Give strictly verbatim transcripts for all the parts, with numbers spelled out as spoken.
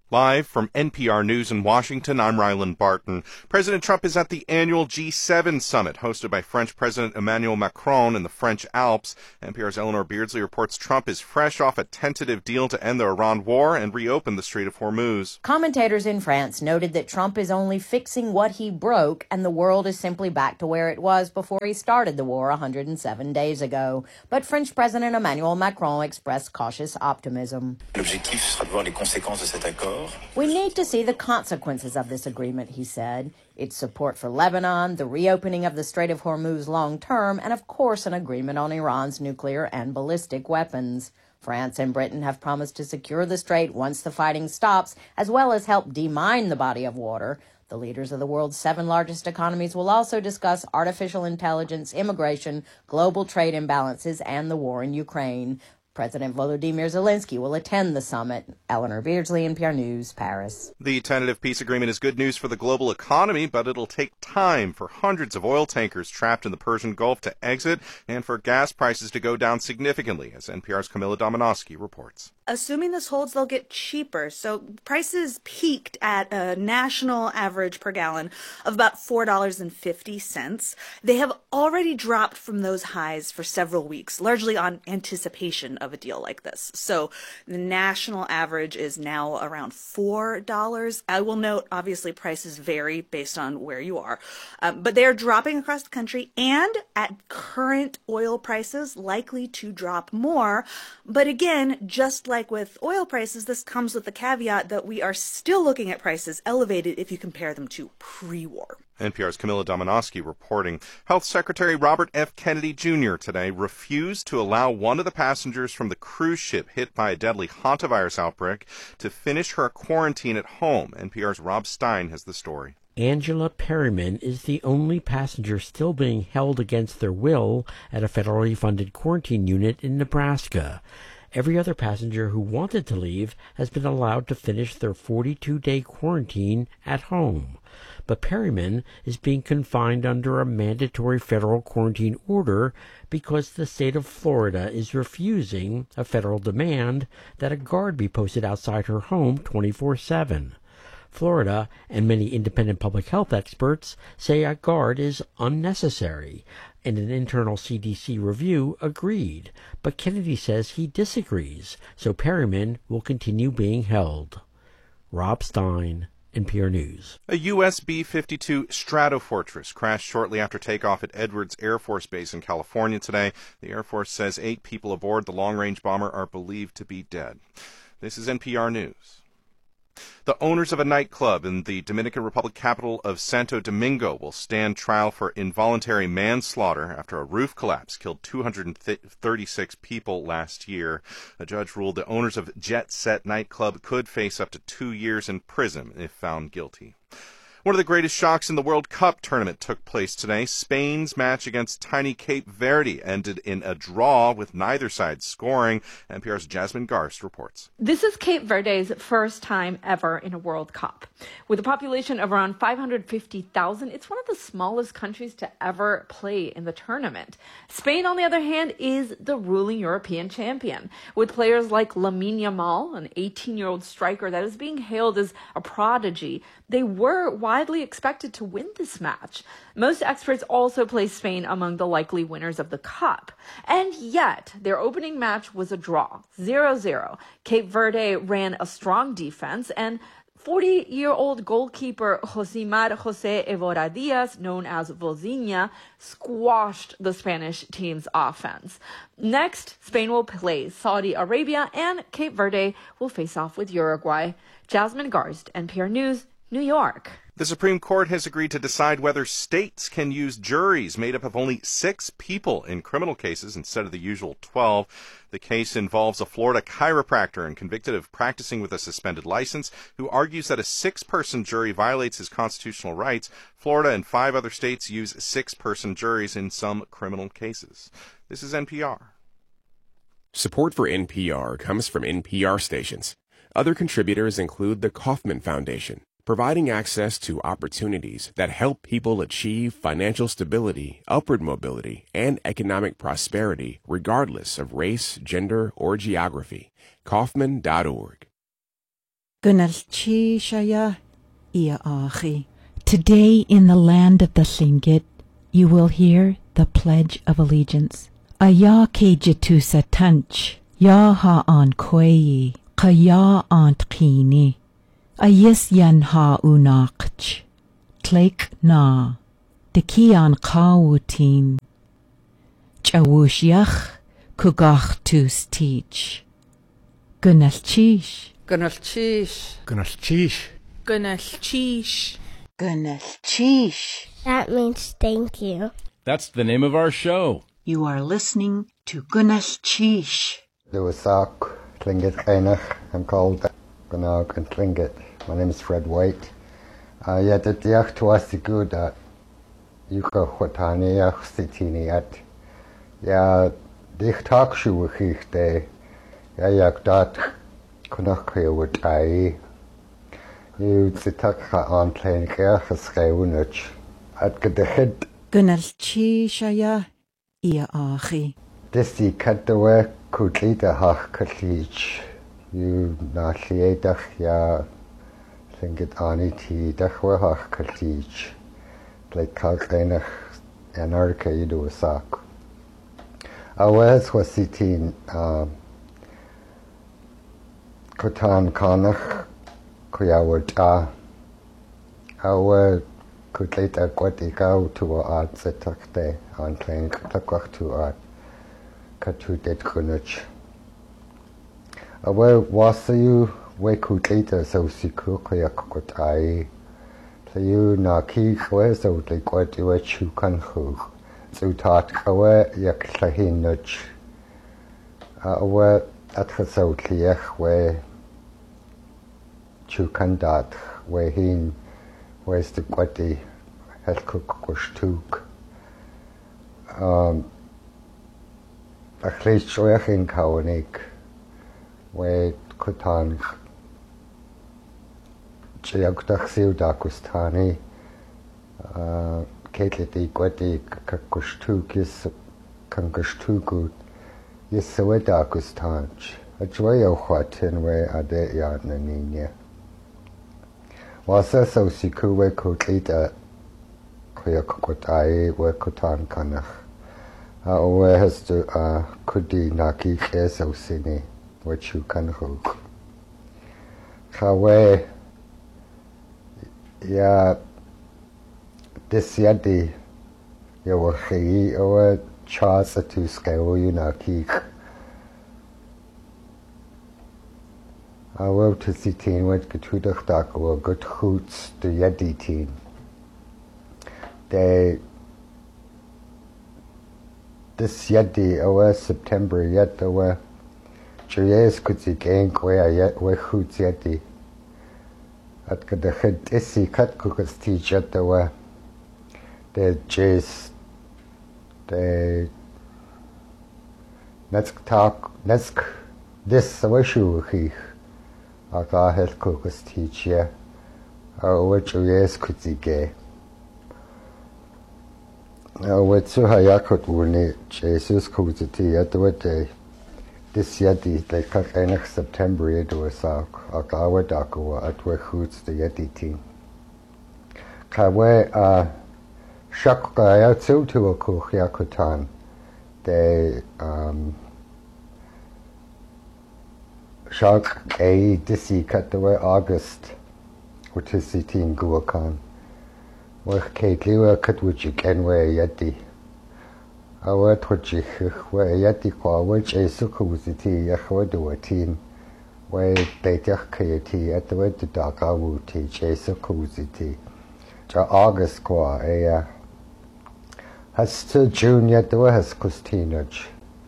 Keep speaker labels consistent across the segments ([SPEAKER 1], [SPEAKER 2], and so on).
[SPEAKER 1] Live from N P R News in Washington, I'm Ryland Barton. President Trump is at the annual G seven summit hosted by French President Emmanuel Macron in the French Alps. N P R's Eleanor Beardsley reports Trump is fresh off a tentative deal to end the Iran war and reopen the Strait of Hormuz.
[SPEAKER 2] Commentators in France noted that Trump is only fixing what he broke, and the world is simply back to where it was before he started the war one hundred seven days ago. But French President Emmanuel Macron expressed cautious optimism.
[SPEAKER 3] L'objectif sera de voir les conséquences de cet accord.
[SPEAKER 2] We need to see the consequences of this agreement, he said. Its support for Lebanon, the reopening of the Strait of Hormuz long term, and of course an agreement on Iran's nuclear and ballistic weapons. France and Britain have promised to secure the strait once the fighting stops, as well as help demine the body of water. The leaders of the world's seven largest economies will also discuss artificial intelligence, immigration, global trade imbalances, and the war in Ukraine. President Volodymyr Zelensky will attend the summit. Eleanor Beardsley, N P R News, Paris.
[SPEAKER 1] The tentative peace agreement is good news for the global economy, but it'll take time for hundreds of oil tankers trapped in the Persian Gulf to exit and for gas prices to go down significantly, as N P R's Camilla Dominowski reports.
[SPEAKER 4] Assuming this holds, they'll get cheaper. So prices peaked at a national average per gallon of about four dollars and fifty cents. They have already dropped from those highs for several weeks, largely on anticipation of a deal like this. So the national average is now around four dollars. I will note, obviously, prices vary based on where you are, um, but they are dropping across the country and at current oil prices, likely to drop more. But again, just like Like with oil prices, this comes with the caveat that we are still looking at prices elevated if you compare them to pre-war.
[SPEAKER 1] N P R's Camilla Dominowski reporting. Health Secretary Robert F. Kennedy Junior today refused to allow one of the passengers from the cruise ship hit by a deadly hantavirus outbreak to finish her quarantine at home. N P R's Rob Stein has the story.
[SPEAKER 5] Angela Perryman is the only passenger still being held against their will at a federally funded quarantine unit in Nebraska. Every other passenger who wanted to leave has been allowed to finish their forty-two day quarantine at home. But Perryman is being confined under a mandatory federal quarantine order because the state of Florida is refusing a federal demand that a guard be posted outside her home twenty-four seven. Florida and many independent public health experts say a guard is unnecessary, and an internal C D C review agreed. But Kennedy says he disagrees, so Perryman will continue being held. Rob Stein, N P R News.
[SPEAKER 1] A U S B fifty-two Stratofortress crashed shortly after takeoff at Edwards Air Force Base in California today. The Air Force says eight people aboard the long-range bomber are believed to be dead. This is N P R News. The owners of a nightclub in the Dominican Republic capital of Santo Domingo will stand trial for involuntary manslaughter after a roof collapse killed two hundred thirty-six people last year. A judge ruled the owners of Jet Set nightclub could face up to two years in prison if found guilty. One of the greatest shocks in the World Cup tournament took place today. Spain's match against tiny Cape Verde ended in a draw with neither side scoring. N P R's Jasmine Garst reports.
[SPEAKER 6] This is Cape Verde's first time ever in a World Cup. With a population of around five hundred fifty thousand, it's one of the smallest countries to ever play in the tournament. Spain, on the other hand, is the ruling European champion, with players like Lamine Yamal, an eighteen-year-old striker that is being hailed as a prodigy. They were widely expected to win this match. Most experts also place Spain among the likely winners of the Cup. And yet, their opening match was a draw, zero zero. Cape Verde ran a strong defense, and forty-year-old goalkeeper Josimar Jose Evora Diaz, known as Vozinha, squashed the Spanish team's offense. Next, Spain will play Saudi Arabia, and Cape Verde will face off with Uruguay. Jasmine Garst, N P R News, New York.
[SPEAKER 1] The Supreme Court has agreed to decide whether states can use juries made up of only six people in criminal cases instead of the usual twelve. The case involves a Florida chiropractor and convicted of practicing with a suspended license who argues that a six-person jury violates his constitutional rights. Florida and five other states use six-person juries in some criminal cases. This is N P R.
[SPEAKER 7] Support for N P R comes from N P R stations. Other contributors include the Kauffman Foundation, providing access to opportunities that help people achieve financial stability, upward mobility, and economic prosperity regardless of race, gender, or geography. Kauffman dot org.
[SPEAKER 8] Gunalchi Shaya Ia Achi.
[SPEAKER 9] Today in the land of the Tlingit, you will hear the Pledge of Allegiance. Aya kejitu satanch, ya ha an kwei, kaya ant kini. Ayis yan ha unakch, tlek na, de kian kawutin. Chawushyach kugach tus teach. Gunalchish.
[SPEAKER 10] Gunalchish.
[SPEAKER 11] Gunalchish.
[SPEAKER 10] Gunalchish.
[SPEAKER 8] Gunalchish.
[SPEAKER 12] That means thank you.
[SPEAKER 13] That's the name of our show.
[SPEAKER 8] You are listening to Gunalchish.
[SPEAKER 14] Luasak, Tlingit Einach. I'm called Gunag and Tlingit. My name is Fred White. Uh, yeah, the diach to us the good at Yuka Hotani Sitini at. Yeah, dich takshu wich de. Yeah, yak dat Kunakaya would I. You Zitaka on plain care for Skywunich. At get the head.
[SPEAKER 8] Gunalchishaya Ia Achi.
[SPEAKER 14] This ye cut the work could lead a hach katlich. You na liedach ya think it on it he dach were hach katlich. Like kalkeinach anarcha you do a sock. Awes was sitting um Kotan Kanach Kuyaward Ah. Our could later quite go to our art setakte on playing Takwach to art Katu dead Kunich. Our was you we could later so siku Kuyak I. So you na key where's out like what you were chu kan hu. So taught our yak lahinich. Our at the so clear where Chukandat, where he where's the quati Helkuk Kushtuk. Um, a place Shoyachin Kawanik, where Kutan Chiagdach Siudakustani, Katleti Quati Kakushtuk is Kankushtuku, Yisawadakustanch, a joy of what in where are they yarn was a so siku we could lead a Kuyakotai where Kutan Kanach. Uh, where has to uh, Kudi Naki Keso Sini, which you can hook. Kawe, ya, this yadi, ya were he or Charles to scale you Naki. I will to see teen with Getudach Dak or good hoots to Yedi teen. They this Yedi over September yet over Juyes could see gang where yet where hoots Yedi. At the head issy cut cookers teach yet over the jays the let's talk let's this issue he. Aga health cookers teach ya, or which yes could see gay. Now, what so Hayakot wuni, Jesus could see at the day. This yeti, like Kakanach September, it was a Agawa Dakawa at where hoots the yeti team. Kawe, uh, Shakaya too to a Kuhyakutan. They, um, Shark a disi cut the way August, which is the team Guakan. Where Kate Lewa cut which you can wear yeti. I went what you wear yeti qua which a suku was the tea, Yahwa do a team where they take tea at the way to Dakawu teach a suku was the tea. Ja August qua a has still June yet the way has Costinage.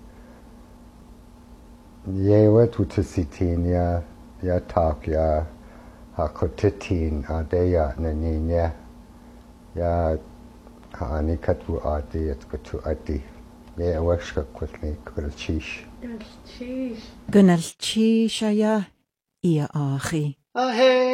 [SPEAKER 14] Ye wet to sitin ya ya talk ya ha kotitin a de ya naninya ya ha ani katu adi et katu adi ye washka quickly Gunalchish.
[SPEAKER 8] Gunalchish Gunalchishaya Ia Achi.